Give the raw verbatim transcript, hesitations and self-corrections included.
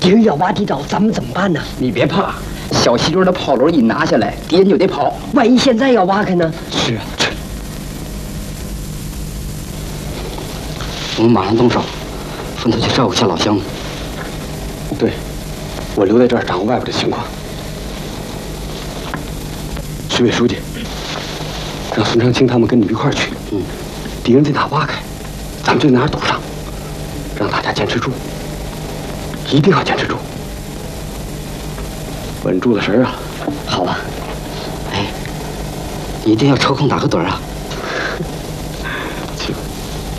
敌人要挖地道，咱们怎么办呢？ 你别怕，小西墩的炮楼一拿下来，敌人就得跑。 万一现在要挖开呢？ 是啊，我们马上动手，分头去照顾下老乡。 对，我留在这儿掌握外边的情况。徐委书记，让孙长青他们跟你们一块儿去。 嗯， 敌人在哪挖开，咱们就在哪儿堵上，让大家坚持住，一定要坚持住，稳住了神儿啊！ 好吧。哎，你一定要抽空打个盹啊。